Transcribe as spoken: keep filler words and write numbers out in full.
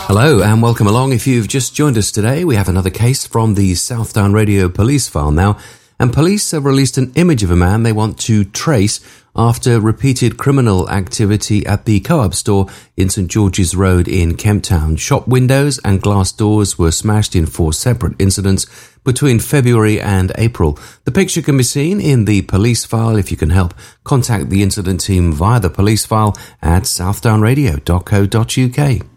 Hello and welcome along. If you've just joined us today, we have another case from the Southdown Radio police file now, and police have released an image of a man they want to trace after repeated criminal activity at the Co-op store in St George's Road in Kemptown. Shop windows and glass doors were smashed in four separate incidents between February and April. The picture can be seen in the police file. If you can help, contact the incident team via the police file at southdown radio dot co dot uk.